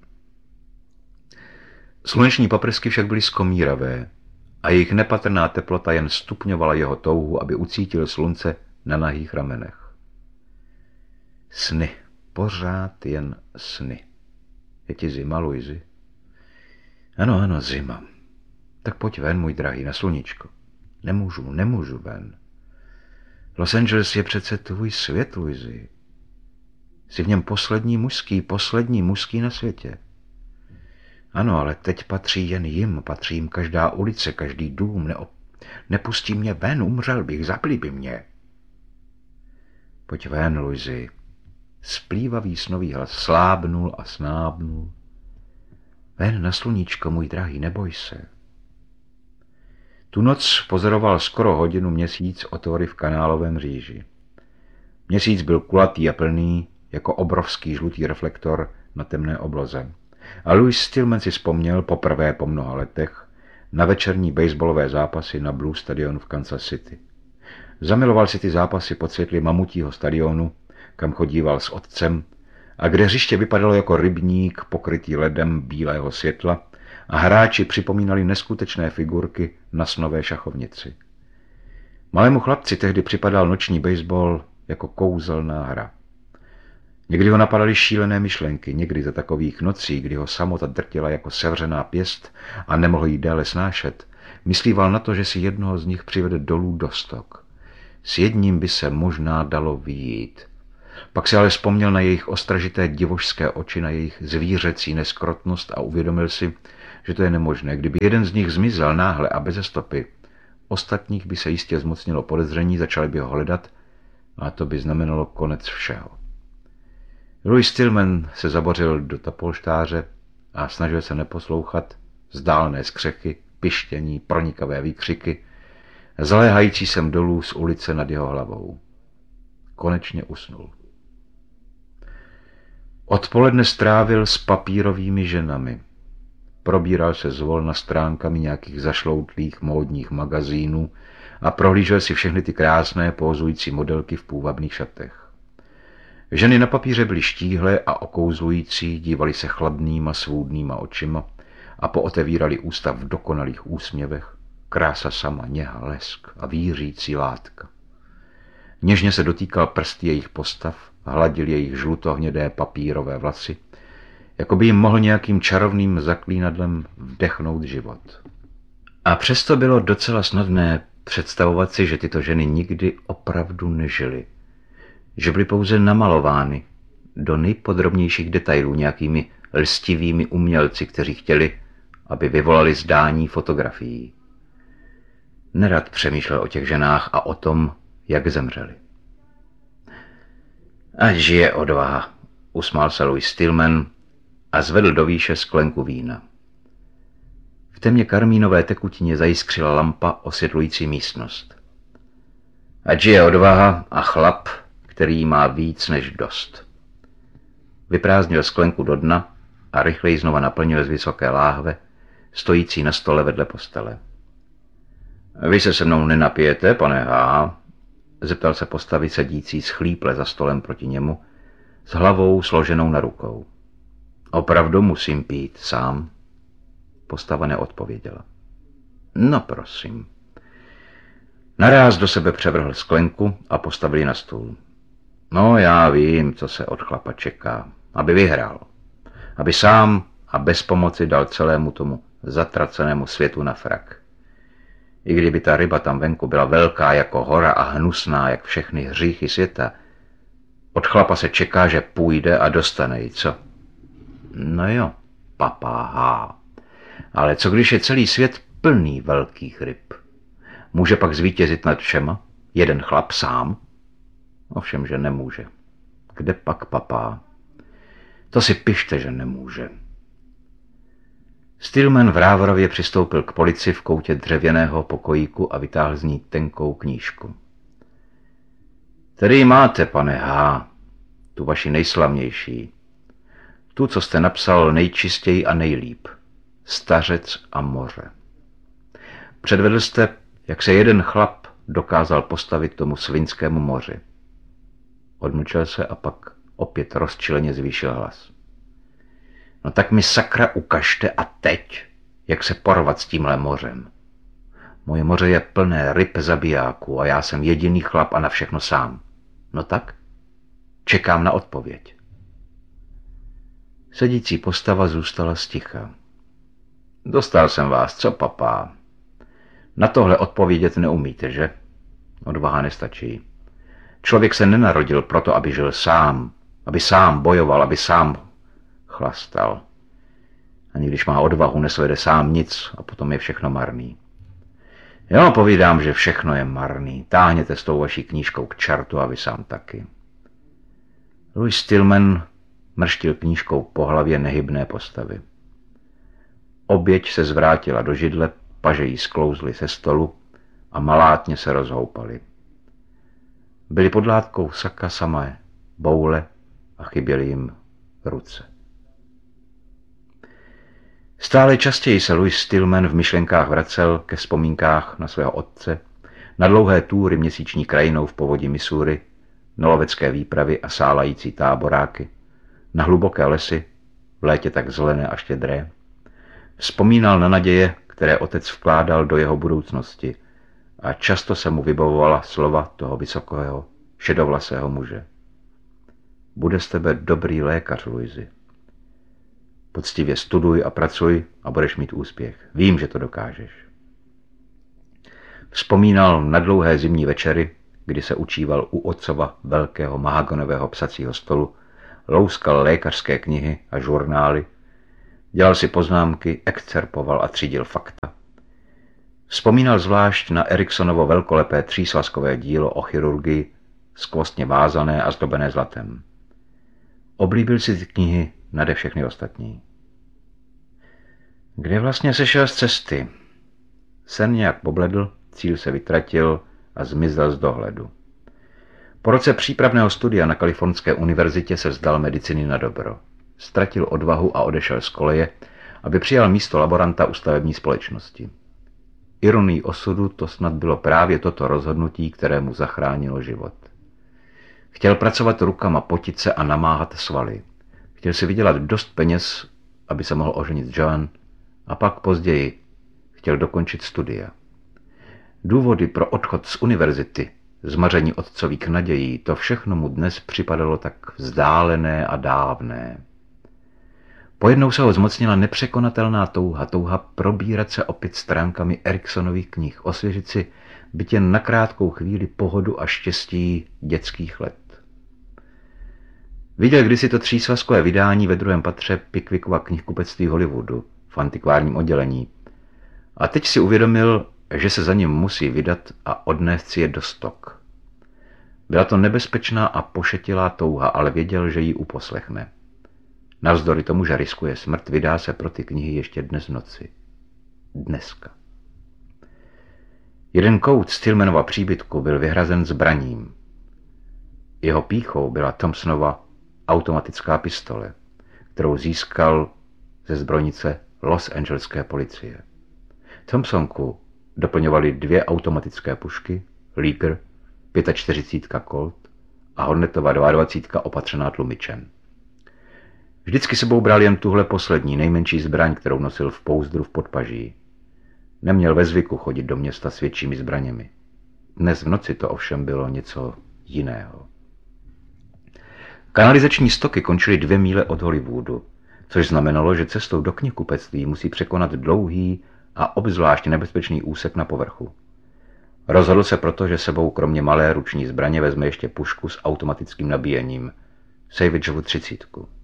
Sluneční paprsky však byly skomíravé a jejich nepatrná teplota jen stupňovala jeho touhu, aby ucítil slunce na nahých ramenech. Sny, pořád jen sny. Je ti zima, Louisi? Ano, ano, zima. Tak pojď ven, můj drahý, na sluníčko. Nemůžu ven. Los Angeles je přece tvůj svět, Louisi. Jsi v něm poslední mužský na světě. Ano, ale teď patří jen jim, patří jim každá ulice, každý dům. Nepustí mě ven, umřel bych, zabili by mě. Pojď ven, Louisi. Splývavý snový hlas slábnul a snábnul. Ven na sluníčko, můj drahý, neboj se. Tu noc pozoroval skoro hodinu měsíc otvory v kanálovém mříži. Měsíc byl kulatý a plný, jako obrovský žlutý reflektor na temné obloze. A Louis Stillman si vzpomněl poprvé po mnoha letech na večerní baseballové zápasy na Blue stadionu v Kansas City. Zamiloval si ty zápasy pod světly mamutího stadionu, kam chodíval s otcem, a kde hřiště vypadalo jako rybník pokrytý ledem bílého světla a hráči připomínali neskutečné figurky na snové šachovnici. Malému chlapci tehdy připadal noční baseball jako kouzelná hra. Někdy ho napadaly šílené myšlenky, někdy za takových nocí, kdy ho samota drtila jako sevřená pěst a nemohl jí déle snášet, Myslíval na to, že si jednoho z nich přivede dolů do Stok. S jedním by se možná dalo vyjít. Pak si ale vzpomněl na jejich ostražité divošské oči, na jejich zvířecí neskrotnost a uvědomil si, že to je nemožné. Kdyby jeden z nich zmizel náhle a beze stopy, ostatních by se jistě zmocnilo podezření, začali by ho hledat a to by znamenalo konec všeho. Louis Stillman se zabořil do polštáře a snažil se neposlouchat vzdálné skřeky, pištění, pronikavé výkřiky, zaléhající sem dolů z ulice nad jeho hlavou. Konečně usnul. Odpoledne strávil s papírovými ženami. Probíral se zvolna stránkami nějakých zašloutlých módních magazínů a prohlížel si všechny ty krásné pózující modelky v půvabných šatech. Ženy na papíře byly štíhlé a okouzlující, dívali se chladnýma, svůdnýma očima a pootevírali ústa v dokonalých úsměvech. Krása sama, něha, lesk a vířící látka. Něžně se dotýkal prsty jejich postav, hladil jejich žlutohnědé papírové vlasy, jako by jim mohl nějakým čarovným zaklínadlem vdechnout život. A přesto bylo docela snadné představovat si, že tyto ženy nikdy opravdu nežily. Že byly pouze namalovány do nejpodrobnějších detailů nějakými lstivými umělci, kteří chtěli, aby vyvolali zdání fotografií. Nerad přemýšlel o těch ženách a o tom, jak zemřeli. Ať žije odvaha, usmál se Louis Stillman a zvedl do výše sklenku vína. V temně karmínové tekutině zajiskřila lampa osvětlující místnost. Ať žije odvaha a chlap, který má víc než dost. Vyprázdnil sklenku do dna a rychleji znova naplnil z vysoké láhve, stojící na stole vedle postele. Vy se mnou nenapijete, pane H., zeptal se postavy sedící schlíple za stolem proti němu, s hlavou složenou na rukou. Opravdu musím pít sám? Postava neodpověděla. No prosím. Naráz do sebe převrhl sklenku a postavili na stůl. No já vím, co se od chlapa čeká. Aby vyhrál. Aby sám a bez pomoci dal celému tomu zatracenému světu na frak. I kdyby ta ryba tam venku byla velká jako hora a hnusná jak všechny hříchy světa, od chlapa se čeká, že půjde a dostane ji, co? No jo, papáha. Ale co když je celý svět plný velkých ryb? Může pak zvítězit nad všema? Jeden chlap sám? Ovšem, že nemůže. Kde pak papá? To si pište, že nemůže. Stillman v Rávorově přistoupil k polici v koutě dřevěného pokojíku a vytáhl z ní tenkou knížku. Tady ji máte, pane H., tu vaši nejslavnější. Tu, co jste napsal nejčistěji a nejlíp. Stařec a moře. Předvedl jste, jak se jeden chlap dokázal postavit tomu Svinskému moři. Odmlčel se a pak opět rozčileně zvýšil hlas. No tak mi sakra ukažte a teď, jak se porvat s tímhle mořem. Moje moře je plné ryb zabijáků a já jsem jediný chlap a na všechno sám. No tak? Čekám na odpověď. Sedící postava zůstala sticha. Dostal jsem vás, co papá? Na tohle odpovědět neumíte, že? Odvaha nestačí. Člověk se nenarodil proto, aby žil sám, aby sám bojoval, aby sám chlastal. Ani když má odvahu, nesvede sám nic a potom je všechno marný. Jo, povídám, že všechno je marný. Táhněte s tou vaší knížkou k čertu a vy sám taky. Louis Stillman mrštil knížkou po hlavě nehybné postavy. Oběť se zvrátila do židle, paže jí sklouzly se stolu a malátně se rozhoupaly. Byly pod látkou saka samé boule a chyběly jim ruce. Stále častěji se Louis Stillman v myšlenkách vracel ke vzpomínkách na svého otce, na dlouhé túry měsíční krajinou v povodí Missouri, na lovecké výpravy a sálající táboráky, na hluboké lesy, v létě tak zelené a štědré. Vzpomínal na naděje, které otec vkládal do jeho budoucnosti a často se mu vybavovala slova toho vysokého, šedovlasého muže. Bude z tebe dobrý lékař, Louisi. Poctivě studuj a pracuj a budeš mít úspěch. Vím, že to dokážeš. Vzpomínal na dlouhé zimní večery, kdy se učíval u otcova velkého mahagonového psacího stolu, louskal lékařské knihy a žurnály, dělal si poznámky, excerpoval a třídil fakta. Vzpomínal zvlášť na Eriksonovo velkolepé třísvazkové dílo o chirurgii, skvostně vázané a zdobené zlatem. Oblíbil si ty knihy nade všechny ostatní. Kde vlastně sešel z cesty? Sen nějak pobledl, cíl se vytratil a zmizel z dohledu. Po roce přípravného studia na Kalifornské univerzitě se vzdal medicíny na dobro. Ztratil odvahu a odešel z koleje, aby přijal místo laboranta u stavební společnosti. Ironií osudu to snad bylo právě toto rozhodnutí, které mu zachránilo život. Chtěl pracovat rukama, potit se a namáhat svaly. Chtěl si vydělat dost peněz, aby se mohl oženit Joan, a pak později chtěl dokončit studia. Důvody pro odchod z univerzity, zmaření otcových nadějí, to všechno mu dnes připadalo tak vzdálené a dávné. Pojednou se ho zmocnila nepřekonatelná touha probírat se opět stránkami Eriksonových knih, osvěžit si byť jen na krátkou chvíli pohodu a štěstí dětských let. Viděl kdysi to třísvazkové vydání ve druhém patře Pickwickova knihkupectví Hollywoodu v antikvárním oddělení a teď si uvědomil, že se za ním musí vydat a odnést si je do stok. Byla to nebezpečná a pošetilá touha, ale věděl, že ji uposlechne. Navzdory tomu, že riskuje smrt, vydá se pro ty knihy ještě dnes v noci. Dneska. Jeden kout Stillmanova příbytku byl vyhrazen zbraním. Jeho pýchou byla Thompsonova automatická pistole, kterou získal ze zbrojnice Los Angeleské policie. Thompsonku doplňovaly 2 automatické pušky, Liger, 45 Colt a Hornetova 22 opatřená tlumičem. Vždycky sebou bral jen tuhle poslední, nejmenší zbraň, kterou nosil v pouzdru v podpaží. Neměl ve zvyku chodit do města s většími zbraněmi. Dnes v noci to ovšem bylo něco jiného. Kanalizační stoky končily 2 míle od Hollywoodu, což znamenalo, že cestou do knihkupectví musí překonat dlouhý a obzvlášť nebezpečný úsek na povrchu. Rozhodl se proto, že sebou kromě malé ruční zbraně vezme ještě pušku s automatickým nabíjením, Savageovu 30.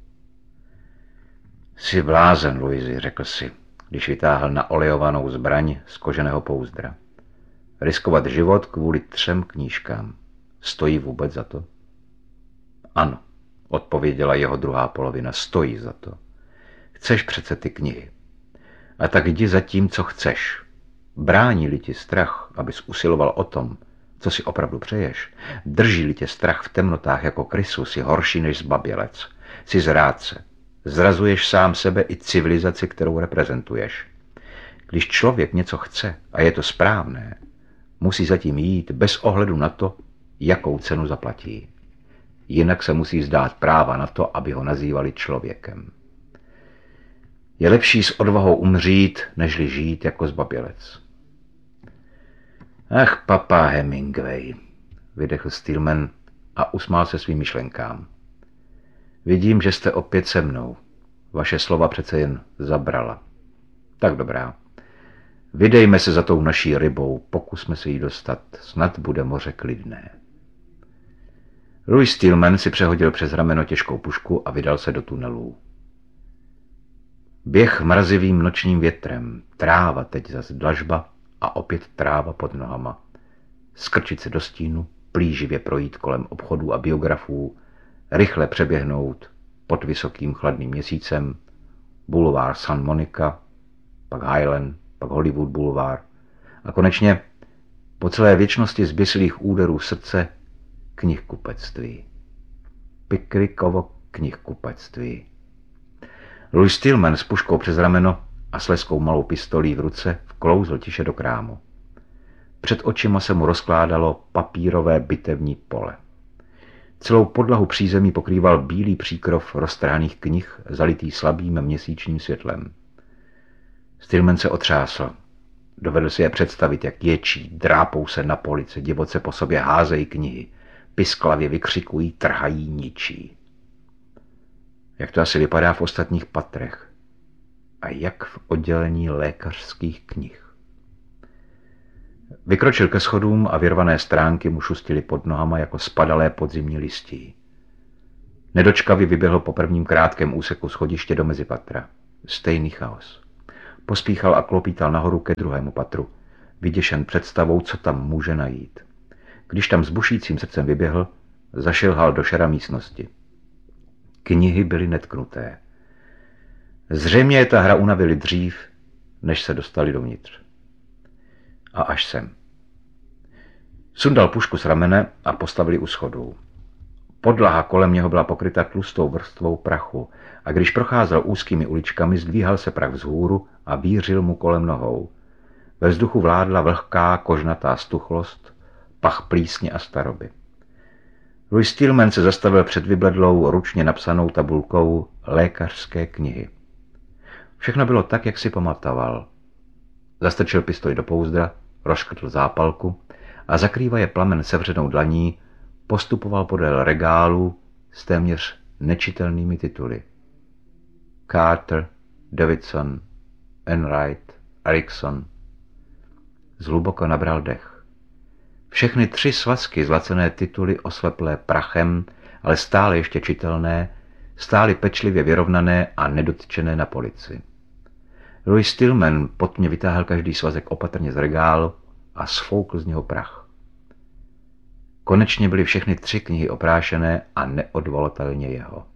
Jsi blázen, Louisi, řekl si, když vytáhl naolejovanou zbraň z koženého pouzdra. Riskovat život kvůli 3 knížkám. Stojí vůbec za to? Ano, odpověděla jeho druhá polovina, stojí za to. Chceš přece ty knihy. A tak jdi za tím, co chceš. Brání-li ti strach, abys usiloval o tom, co si opravdu přeješ, drží-li tě strach v temnotách jako krysu, si horší než zbabělec, si zrádce. Zrazuješ sám sebe i civilizaci, kterou reprezentuješ. Když člověk něco chce a je to správné, musí zatím jít bez ohledu na to, jakou cenu zaplatí. Jinak se musí vzdát práva na to, aby ho nazývali člověkem. Je lepší s odvahou umřít, nežli žít jako zbabělec. Ach, papá Hemingway, vydechl Stillman a usmál se svým myšlenkám. Vidím, že jste opět se mnou. Vaše slova přece jen zabrala. Tak dobrá. Vydejme se za tou naší rybou, pokusme se jí dostat. Snad bude moře klidné. Louis Stillman si přehodil přes rameno těžkou pušku a vydal se do tunelů. Běh mrazivým nočním větrem, tráva teď zas dlažba a opět tráva pod nohama. Skrčit se do stínu, plíživě projít kolem obchodů a biografů, rychle přeběhnout pod vysokým chladným měsícem, bulvár San Monica, pak Highland, pak Hollywood bulvár a konečně po celé věčnosti zběsilých úderů srdce knihkupectví. Pickwickovo knihkupectví. Louis Stillman s puškou přes rameno a s leskou malou pistolí v ruce vklouzl tiše do krámu. Před očima se mu rozkládalo papírové bitevní pole. Celou podlahu přízemí pokrýval bílý příkrov roztrhaných knih, zalitý slabým měsíčním světlem. Stillman se otřásl. Dovedl si je představit, jak ječí, drápou se na police, divoce po sobě házejí knihy, pisklavě vykřikují, trhají, ničí. Jak to asi vypadá v ostatních patrech? A jak v oddělení lékařských knih? Vykročil ke schodům a vyrvané stránky mu šustily pod nohama jako spadalé podzimní listí. Nedočkavě vyběhl po prvním krátkém úseku schodiště do mezipatra. Stejný chaos. Pospíchal a klopítal nahoru ke druhému patru, vyděšen představou, co tam může najít. Když tam s bušícím srdcem vyběhl, zašilhal do šera místnosti. Knihy byly netknuté. Zřejmě je ta hra unavili dřív, než se dostali dovnitř. A až sem. Sundal pušku z ramene a postavili u schodů. Podlaha kolem něho byla pokryta tlustou vrstvou prachu a když procházel úzkými uličkami, zdvíhal se prach vzhůru a vířil mu kolem nohou. Ve vzduchu vládla vlhká, kožnatá stuchlost, pach plísně a staroby. Louis Stillman se zastavil před vybledlou, ručně napsanou tabulkou lékařské knihy. Všechno bylo tak, jak si pamatoval. Zastrčil pistoli do pouzdra, rozškrtl zápalku a zakrývaje plamen sevřenou dlaní postupoval podél regálu s téměř nečitelnými tituly. Carter, Davidson, Enright, Erikson. Zhluboko nabral dech. Všechny 3 svazky zlacené tituly osleplé prachem, ale stále ještě čitelné, stály pečlivě vyrovnané a nedotčené na polici. Louis Stillman potmě vytáhl každý svazek opatrně z regálu a sfoukl z něho prach. Konečně byly všechny 3 knihy oprášené a neodvolatelně jeho.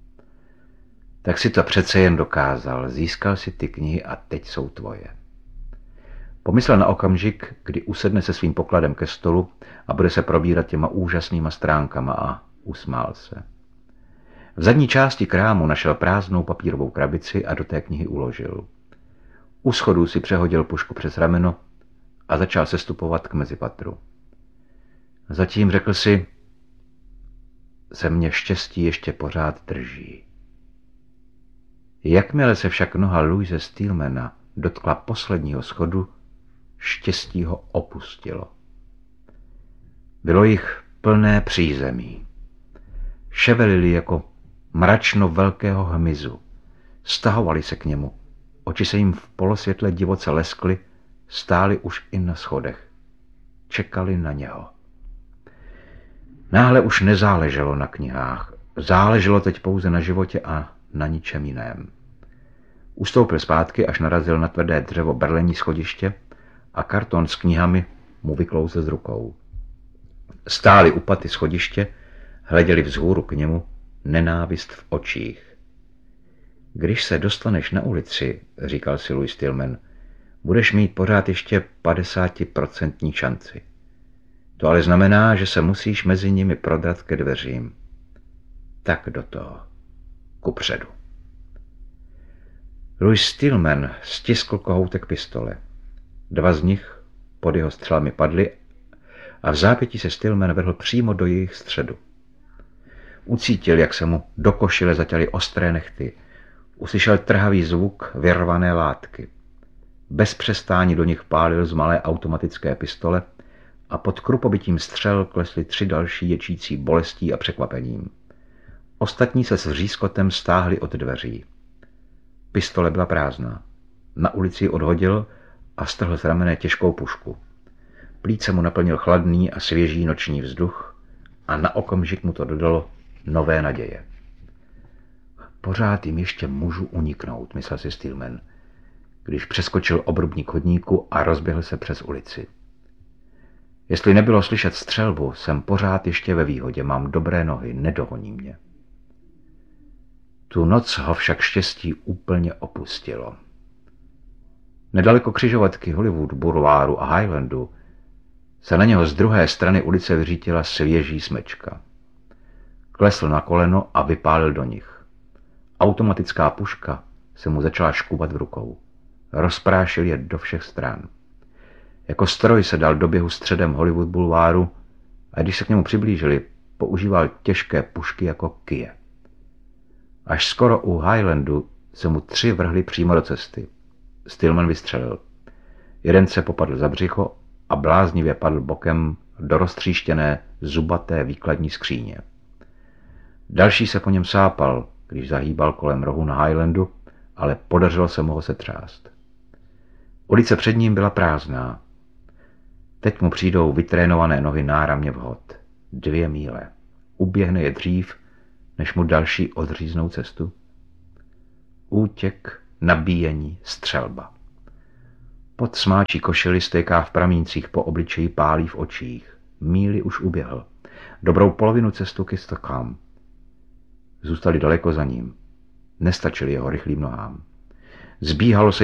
Tak si to přece jen dokázal, získal si ty knihy a teď jsou tvoje. Pomyslel na okamžik, kdy usedne se svým pokladem ke stolu a bude se probírat těma úžasnýma stránkama a usmál se. V zadní části krámu našel prázdnou papírovou krabici a do té knihy uložil. U schodů si přehodil pušku přes rameno a začal sestupovat k mezipatru. Zatím řekl si, se mě štěstí ještě pořád drží. Jakmile se však noha Louise Stillmana dotkla posledního schodu, štěstí ho opustilo. Bylo jich plné přízemí. Ševelili jako mračno velkého hmyzu. Stahovali se k němu. Oči se jim v polosvětle divoce leskly, stáli už i na schodech. Čekali na něho. Náhle už nezáleželo na knihách. Záleželo teď pouze na životě a na ničem jiném. Ustoupil zpátky, až narazil na tvrdé dřevo berlení schodiště a karton s knihami mu vyklouzl z rukou. Stáli u paty schodiště, hleděli vzhůru k němu, nenávist v očích. Když se dostaneš na ulici, říkal si Louis Stillman, budeš mít pořád ještě 50% šanci. To ale znamená, že se musíš mezi nimi prodrat ke dveřím. Tak do toho. Kupředu. Louis Stillman stiskl kohoutek pistole. 2 z nich pod jeho střelami padly a v zápětí se Stillman vrhl přímo do jejich středu. Ucítil, jak se mu do košile zatěly ostré nehty. Uslyšel trhavý zvuk vyrvané látky. Bez přestání do nich pálil z malé automatické pistole a pod krupobytím střel klesly 3 další ječící bolestí a překvapením. Ostatní se s vřískotem stáhli od dveří. Pistole byla prázdná. Na ulici ji odhodil a strhl z ramene těžkou pušku. Plíce mu naplnil chladný a svěží noční vzduch a na okamžik mu to dodalo nové naděje. Pořád jim ještě můžu uniknout, myslel si Stillman, když přeskočil obrubník chodníku a rozběhl se přes ulici. Jestli nebylo slyšet střelbu, jsem pořád ještě ve výhodě, mám dobré nohy, nedohoní mě. Tu noc ho však štěstí úplně opustilo. Nedaleko křižovatky Hollywood Boulevardu a Highlandu se na něho z druhé strany ulice vyřítila svěží smečka. Klesl na koleno a vypálil do nich. Automatická puška se mu začala škubat v rukou. Rozprášil je do všech stran. Jako stroj se dal do běhu středem Hollywood Boulevardu a když se k němu přiblížili, používal těžké pušky jako kije. Až skoro u Highlandu se mu 3 vrhli přímo do cesty. Stillman vystřelil. Jeden se popadl za břicho a bláznivě padl bokem do roztříštěné zubaté výkladní skříně. Další se po něm sápal, když zahýbal kolem rohu na Highlandu, ale podařilo se mu ho setřást. Ulice před ním byla prázdná. Teď mu přijdou vytrénované nohy náramně vhod. 2 míle. Uběhne je dřív, než mu další odříznou cestu. Útěk, nabíjení, střelba. Pod smáčí košili stéká v pramíncích, po obličeji pálí v očích. Míli už uběhl. Dobrou polovinu cestu ke Stockholm. Zůstali daleko za ním. Nestačili jeho rychlým nohám. Zbíhalo se